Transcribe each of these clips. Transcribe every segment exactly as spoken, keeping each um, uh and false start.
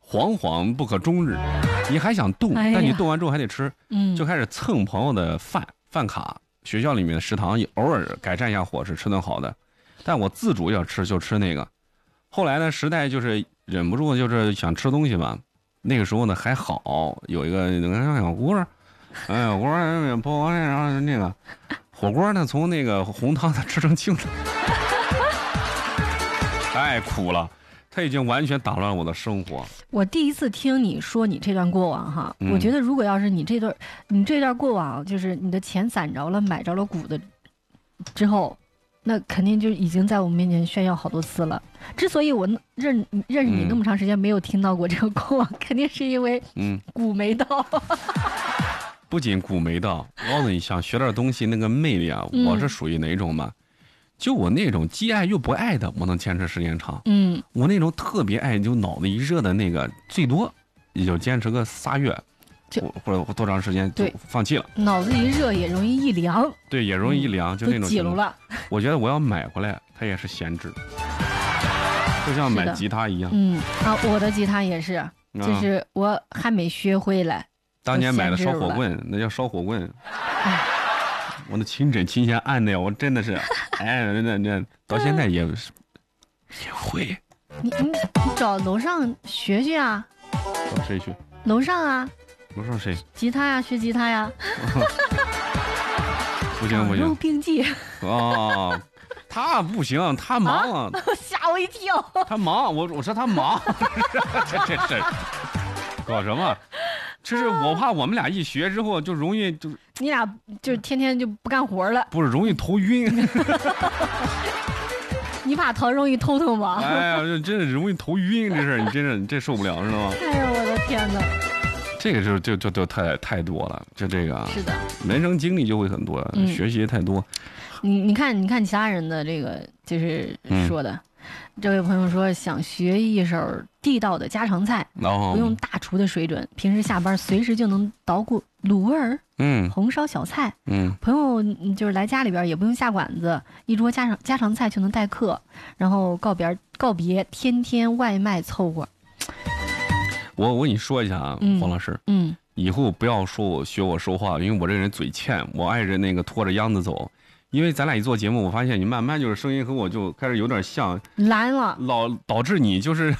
惶惶不可终日。你还想动， 哎、 但你动完之后还得吃， 嗯， 就开始蹭朋友的饭饭卡。学校里面的食堂偶尔改善一下伙食，吃顿好的，但我自主要吃就吃那个。后来呢，时代就是忍不住就是想吃东西吧。那个时候呢还好有一个那个小锅，哎，小锅包然后那个火锅呢从那个红汤它吃成清汤，太苦了。它已经完全打乱了我的生活。 我第一次听你说你这段过往哈， 嗯、 我觉得如果要是你这段你这段过往，就是你的钱攒着了，买着了股的之后，那肯定就已经在我们面前炫耀好多次了。之所以我认认识你那么长时间没有听到过这个过往，嗯、肯定是因为嗯股没到。 不仅股没到，我告诉你，想学点东西那个魅力啊， 嗯、 我是属于哪种嘛？就我那种既爱又不爱的，我能坚持时间长。 嗯， 我那种特别爱，就脑子一热的那个，最多也就坚持个仨月，或者多长时间就放弃了。 脑子一热也容易一凉。 对，也容易一凉，嗯、就那种。 记录了。 我觉得我要买回来，它也是闲置，就像买吉他一样。 嗯，啊，我的吉他也是，就是我还没学会来。 当年买的烧火棍，那叫烧火棍。哎我那琴枕琴弦按的呀，我真的是，哎，那那到现在也也会。 你你你找楼上学学啊？ 找谁学？ 楼上啊。 楼上谁？ 吉他呀，学吉他呀。 不行不行。 肉并济。 哦，他不行，他忙。 啊、吓我一跳。 他忙，我我说他忙，这这这搞什么？就是我怕我们俩一学之后就容易就你俩就天天就不干活了， 不是容易头晕。 你怕头容易头疼吗？ 哎呀，这真是容易头晕，这事你真是你这受不了，知道吗？ 哎呦我的天哪！ 这个就就就就太太多了，就这个是的， 人生经历就会很多，嗯、学习太多。 你你看你看其他人的这个就是说的。嗯这位朋友说想学一手地道的家常菜， 哦、 不用大厨的水准，平时下班随时就能捣鼓卤味儿， 嗯， 红烧小菜， 嗯， 朋友就是来家里边也不用下馆子，一桌家常家常菜就能待客，然后告别告别天天外卖凑合。 我我跟你说一下啊， 嗯、 黄老师， 嗯， 以后不要说我学我说话，因为我这人嘴欠，我爱着那个拖着秧子走。因为咱俩一做节目，我发现你慢慢就是声音和我就开始有点像， 蓝了， 老导致你就是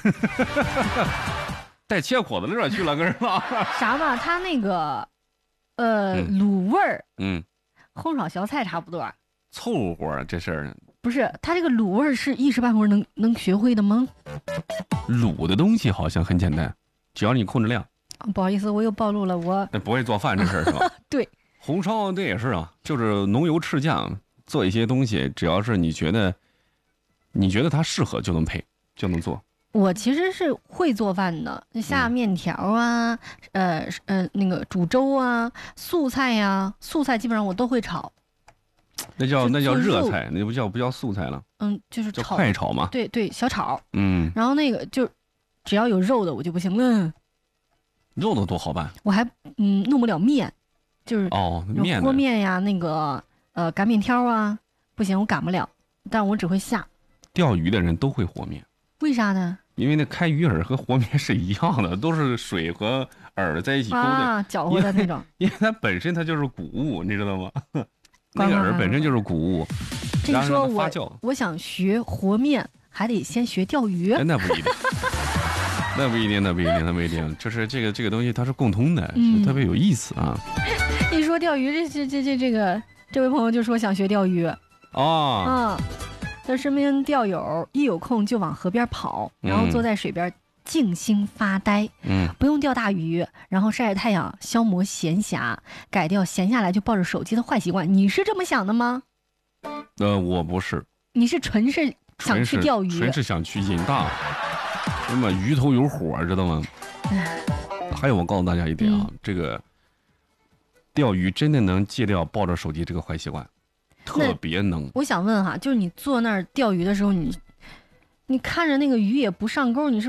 带切口子那边去了，跟是吧？ 啥嘛？他那个呃、嗯、卤味儿， 嗯， 红烧小菜差不多， 凑合这事儿。 不是，他这个卤味儿是一时半会儿能能学会的吗？ 卤的东西好像很简单，只要你控制量。 哦、不好意思，我又暴露了我。 那不会做饭这事儿是吧？ 对。 红烧这也是啊，就是浓油赤酱做一些东西，只要是你觉得你觉得它适合就能配就能做。 我其实是会做饭的，下面条啊，嗯、呃呃那个煮粥啊，素菜呀、啊，素菜基本上我都会炒。 那叫那叫热菜，那不叫不叫素菜了。 嗯，就是炒快炒嘛。 对对，小炒。 嗯。 然后那个就只要有肉的我就不行了。 肉的多好办。 我还嗯弄不了面。就是哦，面和面呀，那个呃擀面条啊，不行，我擀不了，但我只会下。 钓鱼的人都会和面， 为啥呢？ 因为那开鱼饵和和面是一样的，都是水和饵在一起勾的， 啊，搅和的那种。 因为它本身它就是谷物，你知道吗？那个饵本身就是谷物。 这个说我我想学和面，还得先学钓鱼。 那不一定。那不一定，那不一定，那不一定，就是这个这个东西它是共通的，嗯、特别有意思啊。 一说钓鱼，这这这这这个这位朋友就说想学钓鱼哦， 嗯，他身边钓友一有空就往河边跑，然后坐在水边静心发呆， 嗯， 不用钓大鱼，然后晒晒太阳消磨闲暇，改掉闲下来就抱着手机的坏习惯。你是这么想的吗？ 呃，我不是， 你是纯是想去钓鱼， 纯是想去瘾大。那么鱼头有火，知道吗？还有，我告诉大家一点啊，嗯、这个钓鱼真的能戒掉抱着手机这个坏习惯，特别能。 我想问哈，就是你坐那儿钓鱼的时候，你你看着那个鱼也不上钩，你是？